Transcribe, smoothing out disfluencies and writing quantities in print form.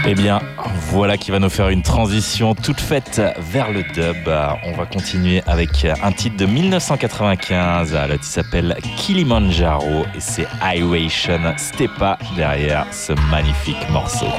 Eh bien, voilà qui va nous faire une transition toute faite vers le dub. On va continuer avec un titre de 1995. Le titre s'appelle Kilimanjaro et c'est Iration Stepa derrière ce magnifique morceau.